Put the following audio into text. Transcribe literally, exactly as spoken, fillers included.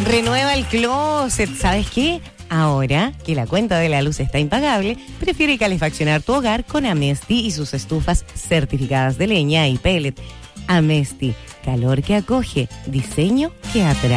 Renueva el closet. ¿Sabes qué? Ahora que la cuenta de la luz está impagable, prefiere calefaccionar tu hogar con Amesti y sus estufas certificadas de leña y pellet. Amesti, calor que acoge, diseño que atrae.